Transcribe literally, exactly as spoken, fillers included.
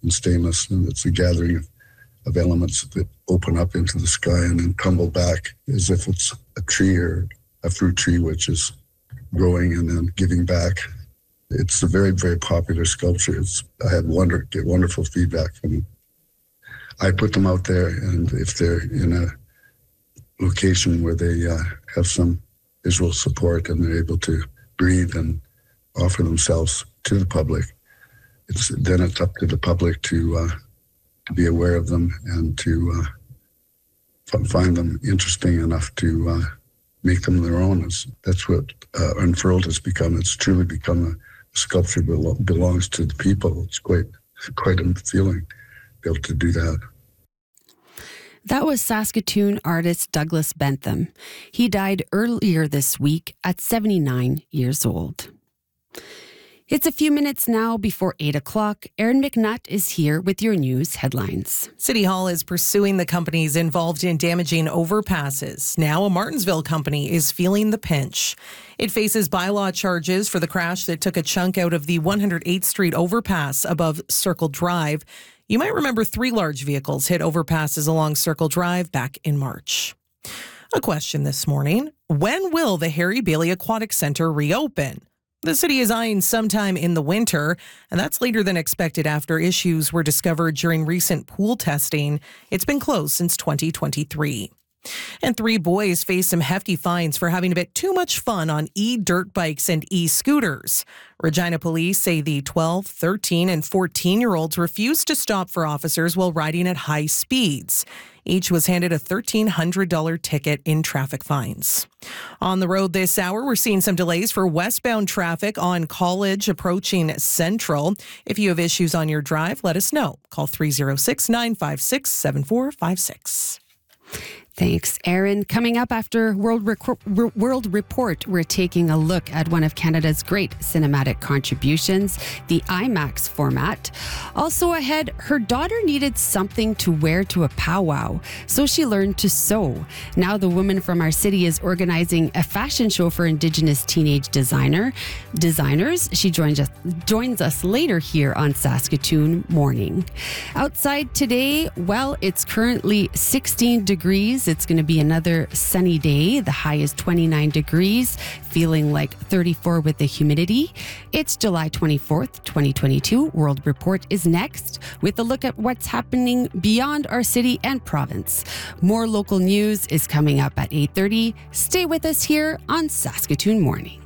and stainless, and it's a gathering of, of elements that open up into the sky and then tumble back as if it's a tree or a fruit tree which is growing and then giving back. It's a very, very popular sculpture. It's, I had wonder, get wonderful feedback from them. I put them out there, and if they're in a location where they uh, have some visual support and they're able to breathe and offer themselves to the public, it's then it's up to the public to uh, to be aware of them and to uh, find them interesting enough to uh, make them their own. It's, that's what uh, Unfurled has become. It's truly become a, a sculpture belo- belongs to the people. It's quite quite a feeling to be able to do that. That was Saskatoon artist Douglas Bentham. He died earlier this week at seventy-nine years old. It's a few minutes now before eight o'clock. Erin McNutt is here with your news headlines. City Hall is pursuing the companies involved in damaging overpasses. Now a Martinsville company is feeling the pinch. It faces bylaw charges for the crash that took a chunk out of the one hundred eighth Street overpass above Circle Drive. You might remember three large vehicles hit overpasses along Circle Drive back in March. A question this morning: when will the Harry Bailey Aquatic Centre reopen? The city is eyeing sometime in the winter, and that's later than expected after issues were discovered during recent pool testing. It's been closed since twenty twenty-three. And three boys face some hefty fines for having a bit too much fun on e-dirt bikes and e-scooters. Regina police say the twelve, thirteen, and fourteen-year-olds refused to stop for officers while riding at high speeds. Each was handed a thirteen hundred dollars ticket in traffic fines. On the road this hour, we're seeing some delays for westbound traffic on College approaching Central. If you have issues on your drive, let us know. Call three oh six, nine five six, seven four five six. Thanks, Erin. Coming up after World, Rec- World Report, we're taking a look at one of Canada's great cinematic contributions, the IMAX format. Also ahead, her daughter needed something to wear to a powwow, so she learned to sew. Now the woman from our city is organizing a fashion show for Indigenous teenage designer designers. She joins us, joins us later here on Saskatoon Morning. Outside today, well, it's currently sixteen degrees. It's going to be another sunny day. The high is twenty-nine degrees, feeling like thirty-four with the humidity. It's July twenty-fourth, twenty twenty-two. World Report is next with a look at what's happening beyond our city and province. More local news is coming up at eight thirty. Stay with us here on Saskatoon Morning.